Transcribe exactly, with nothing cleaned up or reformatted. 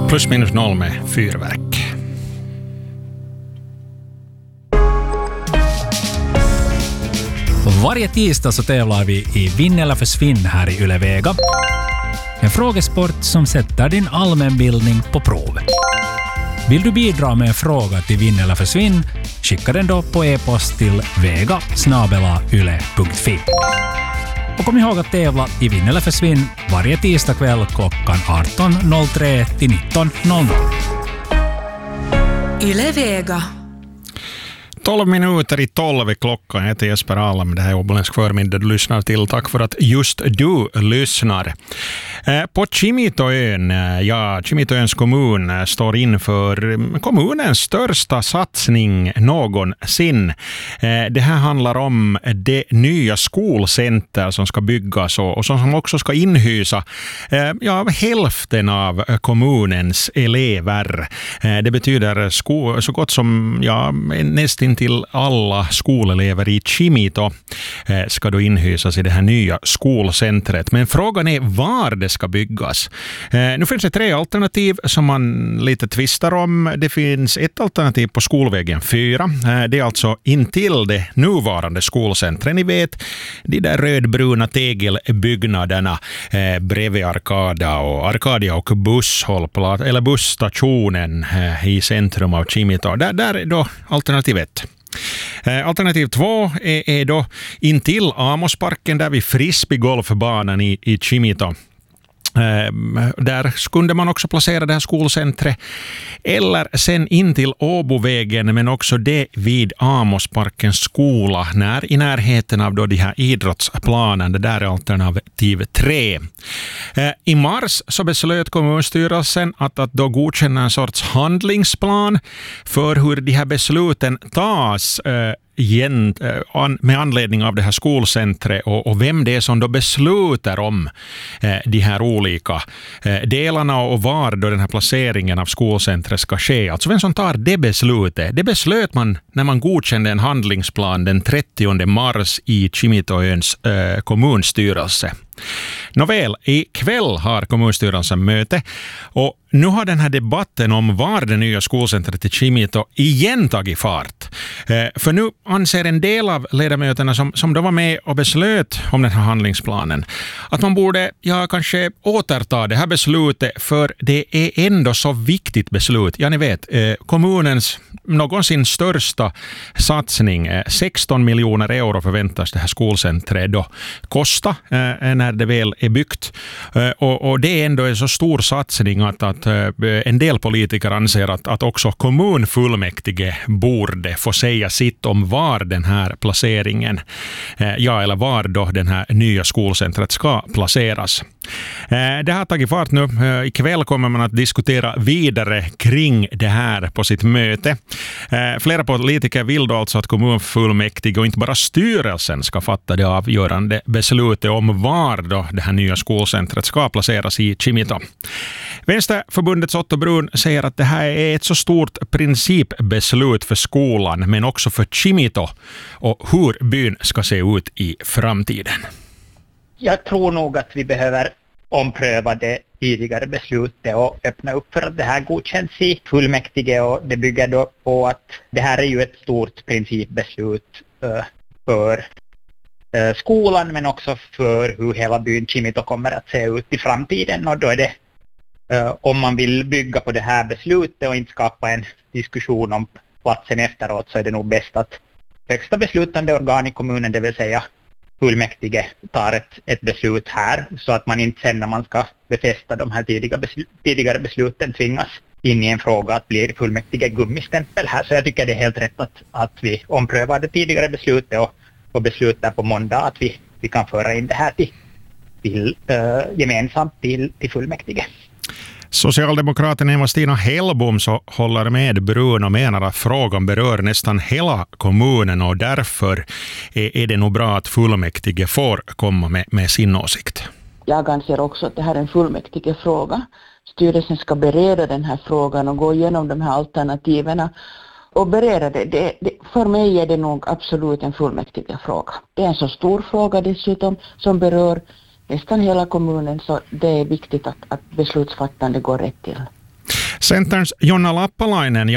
Plus minus noll med fyrverk. Varje tisdag så tävlar vi i Vinn eller försvinn här i Yle Vega. En frågesport som sätter din allmänbildning på prov. Vill du bidra med en fråga till Vinn eller försvinn, skicka den då på e-post till vega snabel-a yle punkt fi. Och kom ihåg att tävla i Vinn eller försvinn varje tisdag kväll klockan arton noll tre till nitton noll noll. Yle Vega. tolv minuter i tolv klockan. Jag heter Jesper Ahlem. Det här är Åboländsk förmiddag du lyssnar till. Tack för att just du lyssnar. På Kimitoön, ja, Kimitoöns kommun står inför kommunens största satsning någonsin. Det här handlar om det nya skolcenter som ska byggas och som också ska inhysa ja, hälften av kommunens elever. Det betyder sko- så gott som ja, nästan till alla skolelever i Kimito ska då inhysas i det här nya skolcentret. Men frågan är var det ska byggas. Nu finns det tre alternativ som man lite tvistar om. Det finns ett alternativ på Skolvägen fyra. Det är alltså intill det nuvarande skolcentret. Ni vet, de där rödbruna tegelbyggnaderna bredvid Arkadia och Arkadia och busshållplats eller busstationen i centrum av Kimito. Där, där är då alternativ ett. Alternativ två är, är då intill Amosparken där vid frisbeegolfbanan i, i Kimito. Där skulle man också placera det här skolcentret. Eller sen in till Åbovägen, men också det vid Amosparkens skola när, i närheten av då de här idrottsplanen. Det där är alternativ tre. I mars så beslöt kommunstyrelsen att, att då godkänna en sorts handlingsplan för hur de här besluten tas med anledning av det här skolcentret och, och vem det är som då beslutar om eh, de här olika eh, delarna och var då den här placeringen av skolcentret ska ske. Alltså vem som tar det beslutet. Det beslöt man när man godkände en handlingsplan den trettionde mars i Kimitoöns eh, kommunstyrelse. Nåväl, ikväll har kommunstyrelsen möte och nu har den här debatten om var det nya skolcentret i Kimito igen tagit fart. Eh, för nu anser en del av ledamöterna som, som då var med och beslöt om den här handlingsplanen att man borde ja, kanske återta det här beslutet för det är ändå så viktigt beslut. Ja, ni vet, eh, kommunens någonsin största satsning, eh, sexton miljoner euro förväntas det här skolcentret då kosta eh, när det väl är byggt. Eh, och, och det är ändå en så stor satsning att, att en del politiker anser att, att också kommunfullmäktige borde få säga sitt om var den här placeringen, ja eller var då den här nya skolcentret ska placeras. Det har tagit fart nu. Ikväll kommer man att diskutera vidare kring det här på sitt möte. Flera politiker vill då alltså att kommunfullmäktige och inte bara styrelsen ska fatta det avgörande beslutet om var då det här nya skolcentret ska placeras i Kimito. Vänsterförbundets Otto Brun säger att det här är ett så stort principbeslut för skolan men också för Kimito och hur byn ska se ut i framtiden. Jag tror nog att vi behöver ompröva det tidigare beslutet och öppna upp för att det här godkänns i fullmäktige och det bygger då på att det här är ju ett stort principbeslut för skolan men också för hur hela byn Kimito kommer att se ut i framtiden och då är det Uh, om man vill bygga på det här beslutet och inte skapa en diskussion om platsen efteråt så är det nog bäst att högsta beslutande organ i kommunen, det vill säga fullmäktige, tar ett, ett beslut här så att man inte sen när man ska befästa de här tidiga beslut, tidigare besluten tvingas in i en fråga att bli fullmäktige gummistämpel här. Så jag tycker det är helt rätt att, att vi omprövar det tidigare beslutet och, och beslutar på måndag att vi, vi kan föra in det här till, till, uh, gemensamt till, till fullmäktige. Socialdemokraten Eva-Stina Hellbom så håller med Brun och menar att frågan berör nästan hela kommunen och därför är, är det nog bra att fullmäktige får komma med, med sin åsikt. Jag anser också att det här är en fullmäktige fråga. Styrelsen ska bereda den här frågan och gå igenom de här alternativen och bereda det. det, det för mig är det nog absolut en fullmäktige fråga. Det är en så stor fråga dessutom som berör nästan hela kommunen så det är viktigt att, att beslutsfattande går rätt till. Centerns Jonna Lappalainen